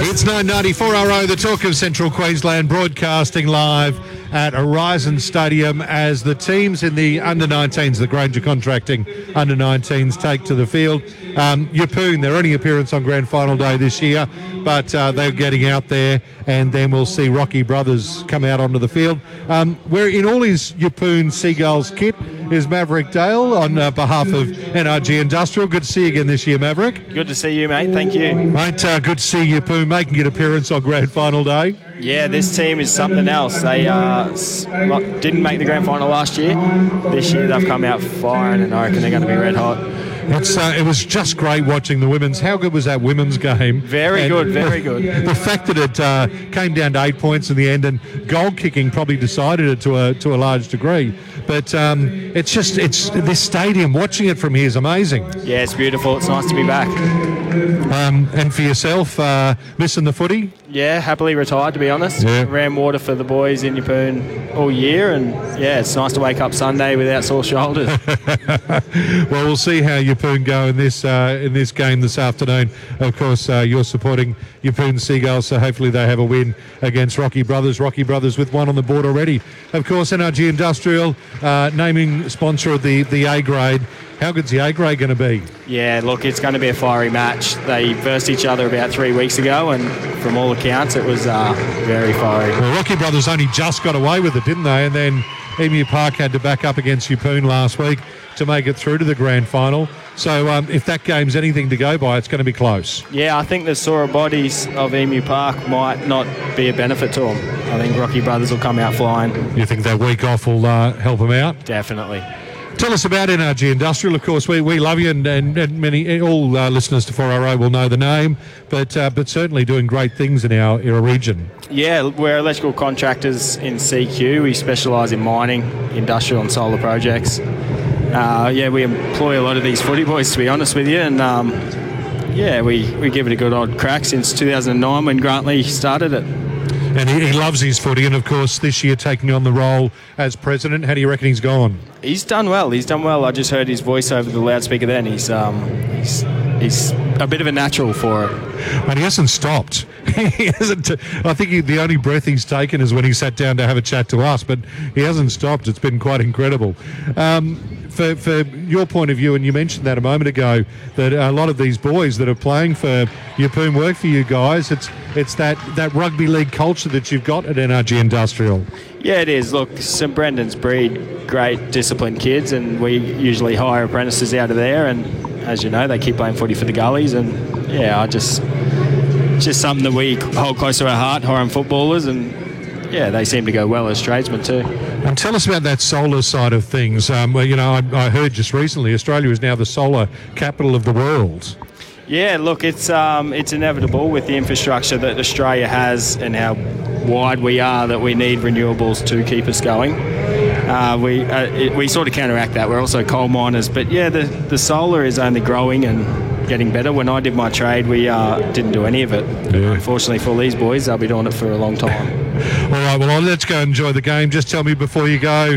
It's 9:94 the talk of Central Queensland, broadcasting live at Horizon Stadium as the teams in the under-19s, the Granger Contracting under-19s, take to the field. Yeppoon, their only appearance on Grand Final Day this year, but they're getting out there, and then we'll see Rocky Brothers come out onto the field. We're in all his Yeppoon Seagulls kit is Maverick Dale on behalf of NRG Industrial. Good to see you again this year, Maverick. Good to see you, mate. Thank you. Mate, good to see Yeppoon making an appearance on Grand Final Day. Yeah, this team is something else. They didn't make the grand final last year. This year they've come out firing, and I reckon they're going to be red hot. It was just great watching the women's. How good was that women's game? Very good. The fact that it came down to 8 points in the end, and goal kicking probably decided it to a large degree. But it's this stadium. Watching it from here is amazing. Yeah, it's beautiful. It's nice to be back. And for yourself, missing the footy? Yeah, happily retired, to be honest. Yeah. Ran water for the boys in Yeppoon all year, and yeah, it's nice to wake up Sunday without sore shoulders. Well, we'll see how Yeppoon go in this game this afternoon. Of course, you're supporting Yeppoon Seagulls, so hopefully they have a win against Rocky Brothers. Rocky Brothers with one on the board already. Of course, NRG Industrial naming sponsor of the A grade. How good's the A grade going to be? Yeah, look, it's going to be a fiery match. They versed each other about 3 weeks ago, and from all accounts, it was very fiery. Well, Rocky Brothers only just got away with it, didn't they? And then Emu Park had to back up against Yeppoon last week to make it through to the grand final. So if that game's anything to go by, it's going to be close. Yeah, I think the sore bodies of Emu Park might not be a benefit to them. I think Rocky Brothers will come out flying. You think that week off will help them out? Definitely. Tell us about NRG Industrial. Of course, we love you, and many all listeners to 4RO will know the name, but certainly doing great things in our region. Yeah, we're electrical contractors in CQ. We specialise in mining, industrial and solar projects. We employ a lot of these footy boys, to be honest with you, and we give it a good old crack since 2009 when Grantley started it. And he loves his footy, and of course this year taking on the role as president. How do you reckon he's gone? He's done well. I just heard his voice over the loudspeaker then. He's a bit of a natural for it. And he hasn't stopped. He hasn't. I think the only breath he's taken is when he sat down to have a chat to us, but he hasn't stopped. It's been quite incredible. For your point of view, and you mentioned that a moment ago, that a lot of these boys that are playing for Yeppoon work for you guys. It's that rugby league culture that you've got at NRG Industrial. Yeah, it is. Look, St Brendan's breed great disciplined kids, and we usually hire apprentices out of there, and as you know, they keep playing footy for the gullies, and yeah, just something that we hold close to our heart, Horan footballers, and yeah, they seem to go well as tradesmen too. And tell us about that solar side of things. I heard just recently Australia is now the solar capital of the world. Yeah, look, it's inevitable with the infrastructure that Australia has and how wide we are that we need renewables to keep us going. We sort of counteract that. We're also coal miners, but yeah, the solar is only growing and getting better. When I did my trade, we didn't do any of it. Yeah. Unfortunately for these boys, they'll be doing it for a long time. All right, well, let's go enjoy the game. Just tell me before you go,